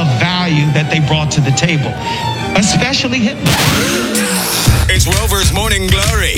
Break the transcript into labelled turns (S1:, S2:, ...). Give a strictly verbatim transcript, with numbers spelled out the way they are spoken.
S1: of value that they brought to the table, especially Hitler.
S2: It's Rover's Morning Glory.